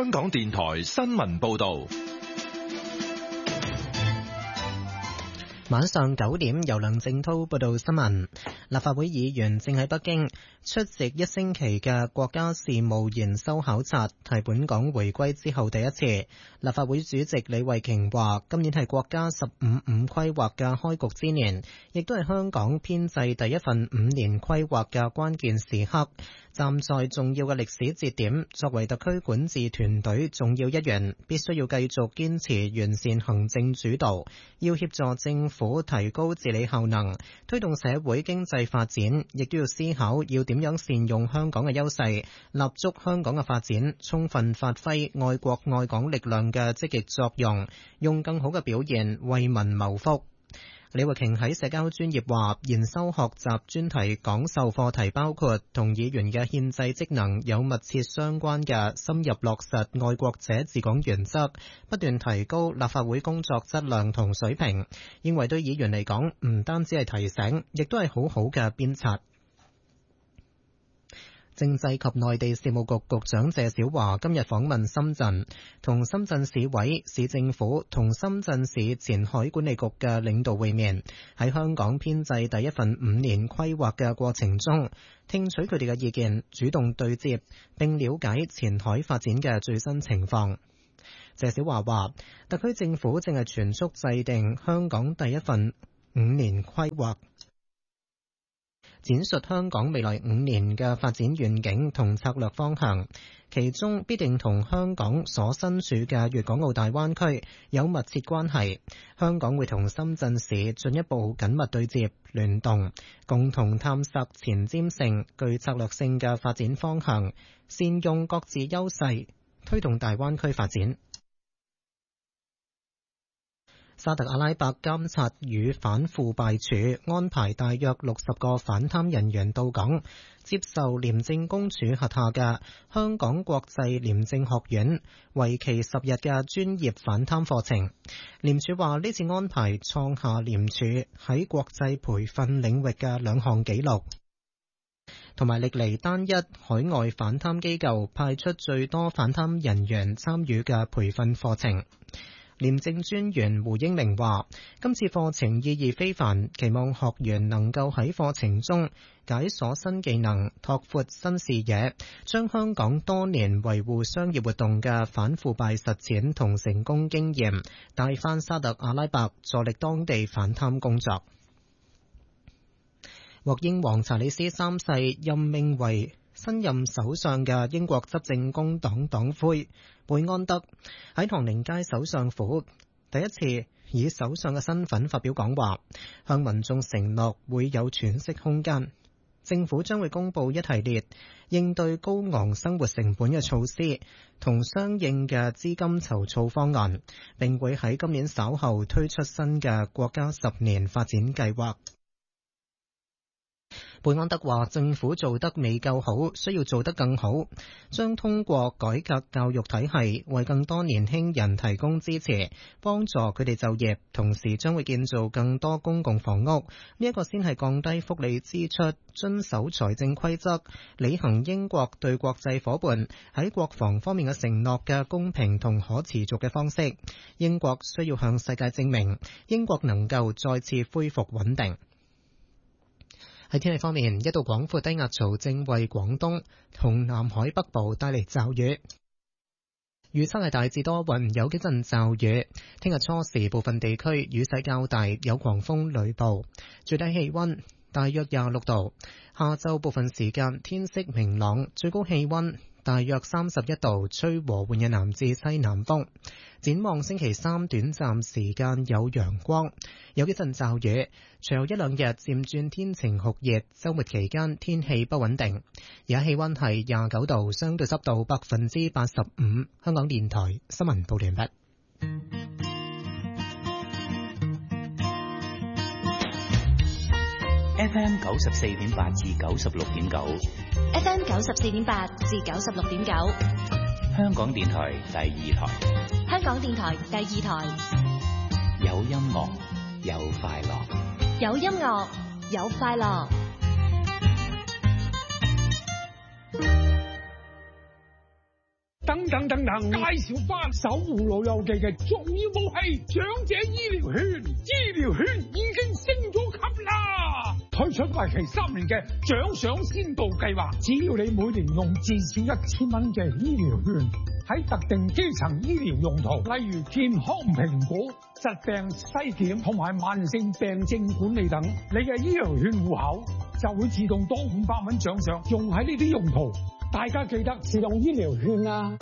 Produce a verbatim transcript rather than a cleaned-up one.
香港電台新聞報道。 晚上九點，由梁正濤報道新聞。立法會議員正喺北京出席一星期嘅國家事務研修考察，係本港回歸之後第一次。立法會主席李慧瓊話，今年係國家十五五規劃嘅開局之年，亦都係香港編制第一份五年規劃嘅關鍵時刻。站在重要嘅歷史節點，作為特區管治團隊重要一員，必須要繼續堅持完善行政主導，要協助政府提高治理效能，推動社會經濟發展，亦都要思考要點樣善用香港嘅優勢，立足香港嘅發展，充分發揮愛國愛港力量嘅積極作用，用更好嘅表現為民謀福。李慧瓊喺社交專頁話，研修學習專題講授課題包括同議員嘅憲制職能有密切相關嘅深入落實愛國者治港原則，不斷提高立法會工作質量同水平，認為對議員嚟講唔單止係提醒，亦都係好好嘅鞭策。政制及內地事務局局長謝小華今日訪問深圳，同深圳市委、市政府同深圳市前海管理局嘅領導會面，喺香港編制第一份五年規劃嘅過程中，聽取佢哋嘅意見，主動對接，並了解前海發展嘅最新情況。謝小華話，特區政府正係全速制定香港第一份五年規劃，展述香港未來五年嘅發展願景同策略方向，其中必定同香港所身處嘅粵港澳大灣區有密切關係。香港會同深圳市進一步緊密對接聯動，共同探索前瞻性、具策略性嘅發展方向，善用各自優勢，推動大灣區發展。沙特阿拉伯監察與反腐敗署安排大約六十個反貪人員到港，接受廉政公署轄下嘅香港國際廉政學院為期十日嘅專業反貪課程。廉署話呢次安排創下廉署喺國際培訓領域嘅兩項紀錄，同埋歷嚟單一海外反貪機構派出最多反貪人員參與嘅培訓課程。廉政專員胡英明話，今次課程意義非凡，期望學員能夠喺課程中解鎖新技能，拓闊新視野，將香港多年維護商業活動嘅反腐敗實踐同成功經驗帶返沙特阿拉伯，助力當地反貪工作。獲英皇查理斯三世任命為新任首相嘅英國執政工黨黨魁貝安德喺唐寧街首相府第一次以首相嘅身份發表講話，向民眾承諾會有喘息空間。政府將會公布一系列應對高昂生活成本嘅措施同相應嘅資金籌措方案，並會喺今年稍後推出新嘅國家十年發展計劃。貝安德話，政府做得未夠好，需要做得更好，將通過改革教育體系，為更多年輕人提供支持，幫助佢哋就業，同時將會建造更多公共房屋。呢一個先係降低福利支出、遵守財政規則、履行英國對國際夥伴喺國防方面嘅承諾嘅公平同可持續嘅方式。英國需要向世界證明，英國能夠再次恢復穩定。喺天氣方面，一道廣闊低壓槽正為廣東同南海北部帶嚟驟雨，預測係大致多雲，有幾陣驟雨。聽日初時部分地區雨勢較大，有狂風雷暴，最低氣溫大約廿六度。下晝部分時間天色明朗，最高氣溫大約三十一度，吹和緩嘅南至西南風。展望星期三短暫時間有陽光，有幾陣驟雨，隨後一兩日漸轉天晴酷熱，週末期間天氣不穩定。而家氣溫係廿九度，相對濕度百分之八十五。香港電台新聞報完畢。 F M 九十四點八至九十六點九 ，F M 九十四點八至九十六點九， 香港電台第二台， 香港電台第二台， 有音樂，有快樂， 有音樂，有快樂。 等等等等，介紹翻守護老友記嘅重要武器——長者醫療券。醫療券已經升咗級啦，推出為期三年嘅獎賞先導計劃，只要你每年用至少一千蚊嘅醫療券，喺特定基層醫療用途，例如健康評估、疾病篩檢同埋慢性病症管理等，你嘅醫療券戶口就會自動多五百蚊獎賞，用喺呢啲用途。大家記得自動醫療券啊！